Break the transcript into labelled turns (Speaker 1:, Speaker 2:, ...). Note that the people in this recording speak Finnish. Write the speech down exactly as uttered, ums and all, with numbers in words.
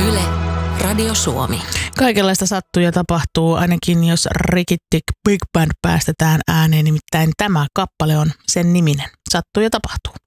Speaker 1: Yle, Radio Suomi.
Speaker 2: Kaikenlaista sattuu ja tapahtuu, ainakin jos Rikitik Big Band päästetään ääneen, nimittäin tämä kappale on sen niminen. Sattuu ja tapahtuu.